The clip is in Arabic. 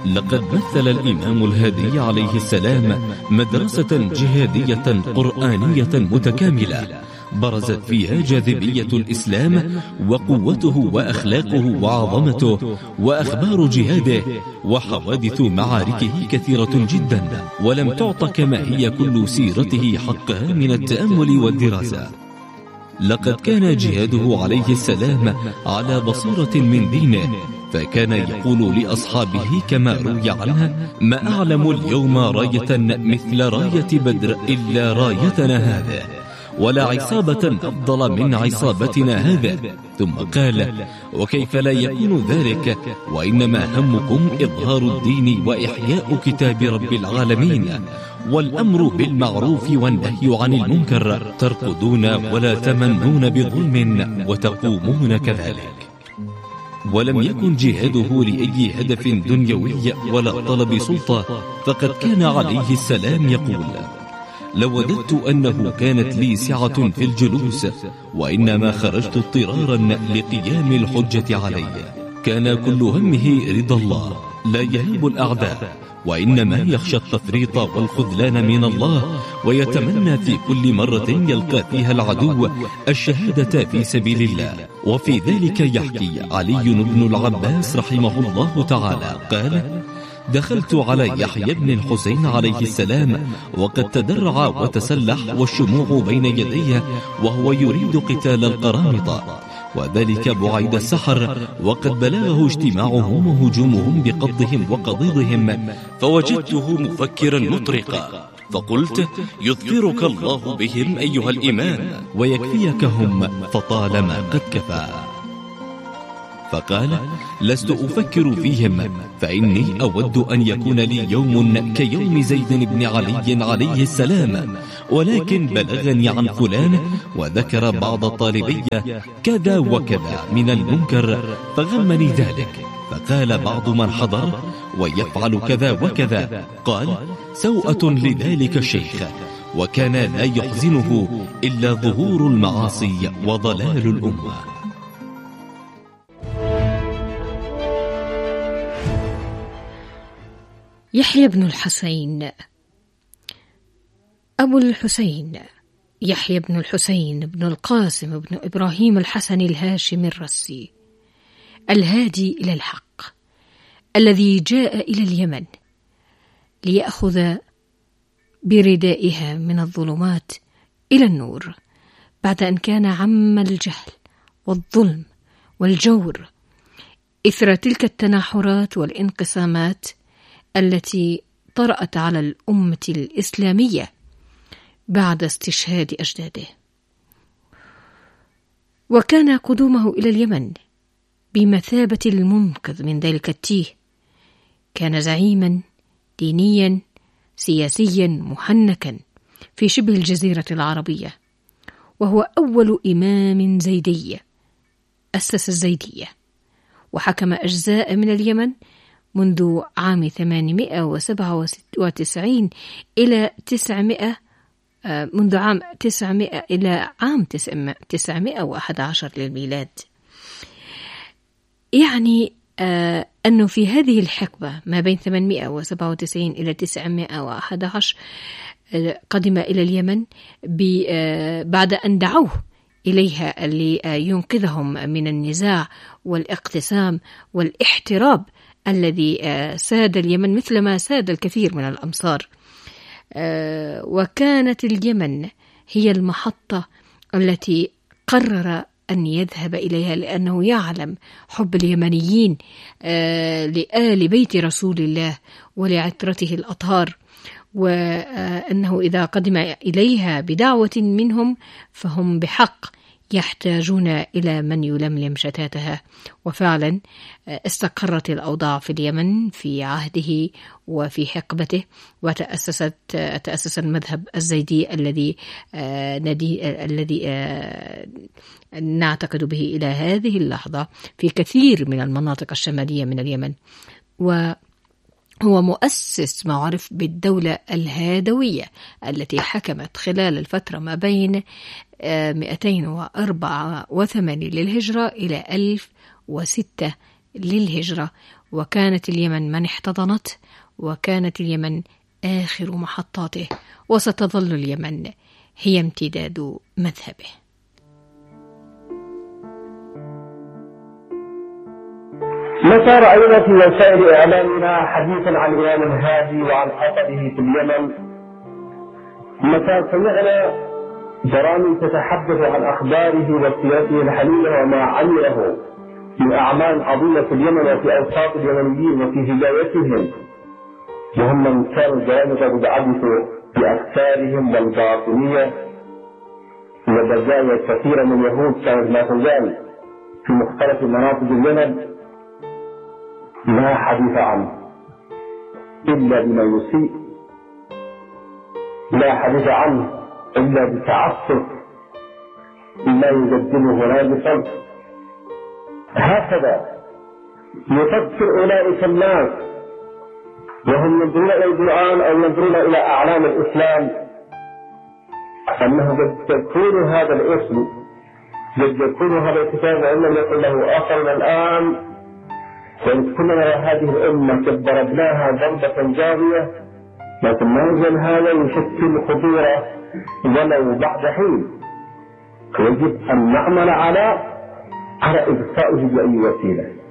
لقد مثل الإمام الهادي عليه السلام مدرسة جهادية قرآنية متكاملة برزت فيها جاذبية الإسلام وقوته وأخلاقه وعظمته وأخبار جهاده وحوادث معاركه كثيرة جدا، ولم تعط كما هي كل سيرته حقها من التأمل والدراسة. لقد كان جهاده عليه السلام على بصيرة من دينه، فكان يقول لأصحابه كما روي عنه: ما أعلم اليوم راية مثل راية بدر إلا رايتنا هذا، ولا عصابة أفضل من عصابتنا هذا. ثم قال: وكيف لا يكون ذلك، وإنما همكم إظهار الدين وإحياء كتاب رب العالمين، والأمر بالمعروف والنهي عن المنكر، ترقدون ولا تمنون بظلم وتقومون كذلك. ولم يكن جهاده لأي هدف دنيوي ولا طلب سلطة، فقد كان عليه السلام يقول: لوددت أنه كانت لي سعة في الجلوس، وإنما خرجت اضطرارا لقيام الحجة علي. كان كل همه رضا الله، لا يهاب الأعداء، وإنما يخشى التفريط والخذلان من الله، ويتمنى في كل مرة يلقى فيها العدو الشهادة في سبيل الله. وفي ذلك يحكي علي بن العباس رحمه الله تعالى قال: دخلت على يحيى بن الحسين عليه السلام وقد تدرع وتسلح والشموع بين يديه وهو يريد قتال القرامطة، وذلك بعيد السحر، وقد بلغه اجتماعهم وهجومهم بقضهم وقضيضهم، فوجدته مفكرا مطرقا، فقلت: يظفرك الله بهم أيها الإمام، ويكفيك هم، فطالما قد كفى. فقال: لست أفكر فيهم، فإني أود أن يكون لي يوم كيوم زيد بن علي عليه السلام، ولكن بلغني عن فلان وذكر بعض طالبية كذا وكذا من المنكر فغمني ذلك. فقال بعض من حضر: ويفعل كذا وكذا. قال: سوءة لذلك الشيخ، وكان لا يحزنه إلا ظهور المعاصي وضلال الأمة. يحيى بن الحسين. أبو الحسين يحيى بن الحسين بن القاسم بن إبراهيم الحسني الهاشمي الرسي، الهادي إلى الحق، الذي جاء إلى اليمن ليأخذ بردائها من الظلمات إلى النور، بعد أن كان عم الجهل والظلم والجور إثر تلك التناحرات والانقسامات التي طرأت على الأمة الإسلامية بعد استشهاد أجداده. وكان قدومه إلى اليمن بمثابة المنقذ من ذلك التيه. كان زعيما دينيا سياسيا محنكا في شبه الجزيرة العربية، وهو أول إمام زيدي أسس الزيدية، وحكم أجزاء من اليمن منذ عام 897 إلى 900 منذ عام 900 إلى عام 911 للميلاد. يعني أنه في هذه الحقبة ما بين 897 إلى 911 قدم إلى اليمن بعد أن دعوه إليها لينقذهم من النزاع والاقتسام والاحتراب الذي ساد اليمن مثلما ساد الكثير من الأمصار. وكانت اليمن هي المحطة التي قرر أن يذهب إليها، لأنه يعلم حب اليمنيين لآل بيت رسول الله ولعترته الأطهار، وأنه إذا قدم إليها بدعوة منهم فهم بحق يحتاجون إلى من يلملم شتاتها. وفعلا استقرت الأوضاع في اليمن في عهده وفي حقبته، وتأسس المذهب الزيدي الذي نعتقد به إلى هذه اللحظة في كثير من المناطق الشمالية من اليمن. وهو مؤسس ما عرف بالدولة الهادوية التي حكمت خلال الفترة ما بين 284 للهجرة إلى 1006 للهجرة، وكانت اليمن من احتضنته، وكانت اليمن آخر محطاته، وستظل اليمن هي امتداد مذهبه. متى رأينا في وسائل إعلامنا حديثا عن الإمام الهادي وعن خطبه في اليمن؟ متى سمعنا برامج تتحدث عن أخباره وسيرته الحليلة وما عمله من أعمال عظيمة في اليمن وفي أوساط اليمنيين وفي هدايتهم، وهم من كانوا الجوانب يعرفوا بأفكارهم والباطنية وبداية كثيرة من اليهود كانت لا تزال في مختلف مناطق اليمن لا حديث عنه إلا بما يسيء، لا حديث عنه إلا بتعصب لا يبدله ناقصا. هكذا يفكر أولئك الناس وهم ينظرون إلى القرآن أو ينظرون إلى أعلام الإسلام أنه قد يكون هذا الاسم، قد يكون هذا الكتاب وإن لم يكن له أثر الآن، وإن كنا نرى هذه الأمة قد ضربناها ضربة جارية، لكن ما يزال هذا يشكل خطورة ولو بعد حين. يجب أن نعمل على إبقائه بأي وسيلة.